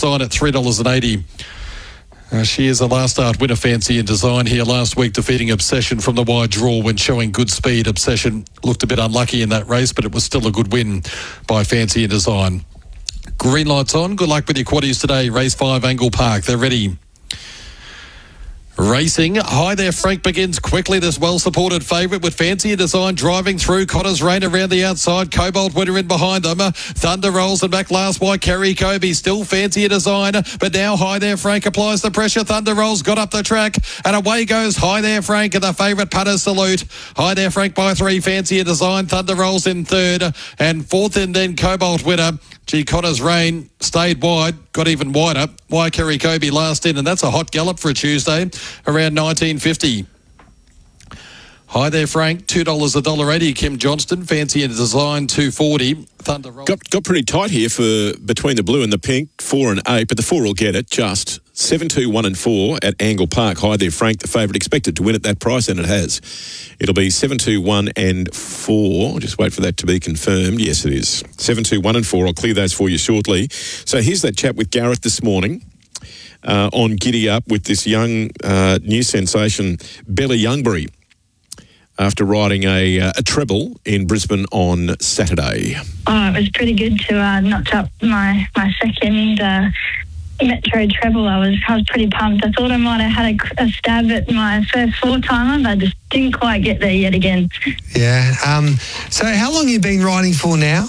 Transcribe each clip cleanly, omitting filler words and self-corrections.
Design at $3.80. She is a last start winner, Fancy and Design, here last week, defeating Obsession from the wide draw when showing good speed. Obsession looked a bit unlucky in that race, but it was still a good win by Fancy and Design. Green lights on. Good luck with your quaddies today. Race 5, Angle Park. They're ready. Racing. Hi there, Frank begins quickly. This well-supported favourite with Fancy and Design driving through. Connor's Rain around the outside. Cobalt Winner in behind them. Thunder rolls and back last by Kerry Kobe. Still Fancy and Design, but now Hi There Frank applies the pressure. Thunder rolls got up the track and away goes Hi There Frank and the favourite Putter Salute. Hi There Frank by 3. Fancy and Design. Thunder rolls in third and fourth, and then Cobalt Winner. Connor's Rain stayed wide, got even wider. Why Kerry Kobe last in, and that's a hot gallop for a Tuesday, around 19.50. Hi there, Frank. $2, $1.80. Kim Johnston, Fancy and Design, $2.40. Thunder Roll. Got pretty tight here for between the blue and the pink, 4 and 8, but the 4 will get it. Just 7, 2, 1 and 4 at Angle Park. Hi there, Frank. The favourite expected to win at that price, and it has. It'll be 7, 2, 1 and 4. Just wait for that to be confirmed. Yes, it is. 7, 2, 1 and 4. I'll clear those for you shortly. So here's that chat with Gareth this morning. On Giddy Up with this young new sensation, Bella Youngbury, after riding a treble in Brisbane on Saturday. Oh, it was pretty good to notch up my second Metro treble. I was pretty pumped. I thought I might have had a stab at my first 4-timer, but I just didn't quite get there yet again. Yeah. So how long have you been riding for now?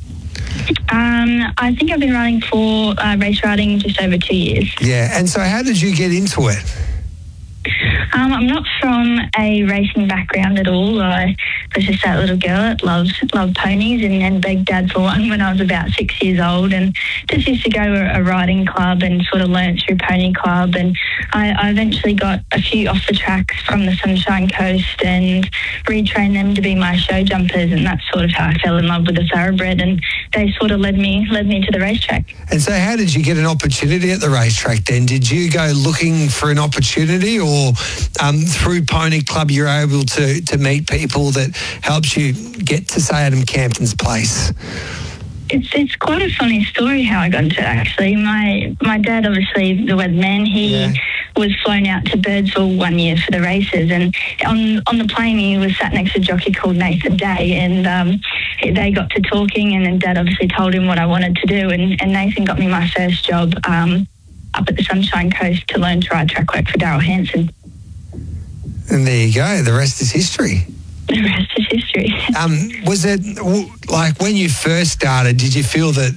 I think I've been riding for race riding just over 2 years. Yeah, and so how did you get into it? I'm not from a racing background at all. I was just that little girl that loved ponies and begged Dad for one when I was about 6 years old, and just used to go to a riding club and sort of learnt through Pony Club, and I eventually got a few off the tracks from the Sunshine Coast and retrained them to be my show jumpers, and that's sort of how I fell in love with the thoroughbred, and they sort of led me to the racetrack. And so how did you get an opportunity at the racetrack then? Did you go looking for an opportunity, or through Pony Club you're able to meet people that helps you get to, say, Adam Campton's place? It's quite a funny story how I got into it, actually. My dad, obviously the weatherman, he was flown out to Birdsville one year for the races, and on the plane he was sat next to a jockey called Nathan Day, and they got to talking, and then Dad obviously told him what I wanted to do, and Nathan got me my first job up at the Sunshine Coast to learn to ride track work for Daryl Hanson. And there you go. The rest is history. The rest is history. Was it like when you first started? Did you feel that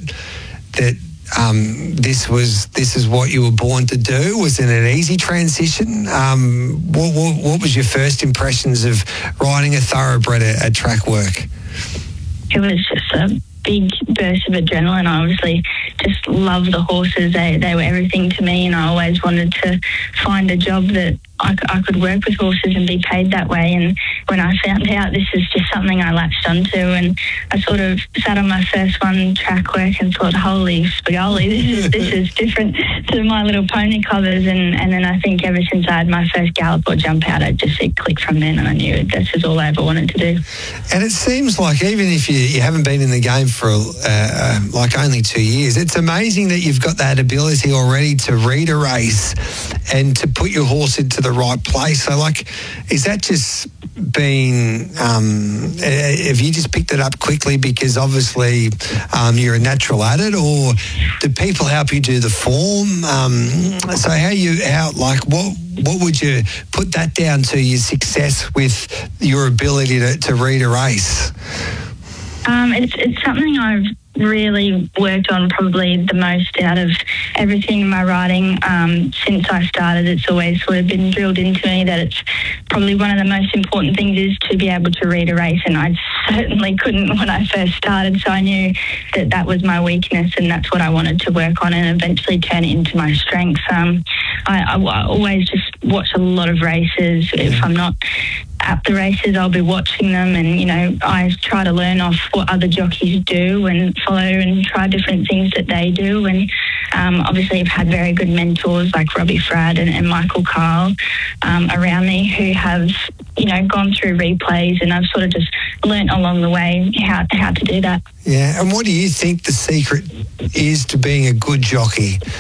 this is what you were born to do? Was it an easy transition? What was your first impressions of riding a thoroughbred at track work? It was just a big burst of adrenaline. I obviously just loved the horses. They were everything to me, and I always wanted to find a job that I could work with horses and be paid that way. And when I found out this is just something I latched onto, and I sort of sat on my first one, track work, and thought, holy spagoli, this is different to my little pony clubbers. And then I think ever since I had my first gallop or jump out, it clicked from then, and I knew this is all I ever wanted to do. And it seems like even if you haven't been in the game for like only 2 years, it's amazing that you've got that ability already to read a race and to put your horse into the right place. So, like, is that just been, have you just picked it up quickly because obviously you're a natural at it, or do people help you do the form? So what would you put that down to, your success with your ability to read a race? It's something I've really worked on probably the most out of everything in my riding. Since I started, it's always sort of been drilled into me that it's probably one of the most important things is to be able to read a race, and I certainly couldn't when I first started, so I knew that was my weakness, and that's what I wanted to work on and eventually turn it into my strength. I always just watch a lot of races. If I'm not at the races, I'll be watching them, and I try to learn off what other jockeys do and follow and try different things that they do. And obviously I've had very good mentors like Robbie Fradd and Michael Carl around me who have gone through replays, and I've sort of just learnt along the way how to do that. Yeah, and what do you think the secret is to being a good jockey?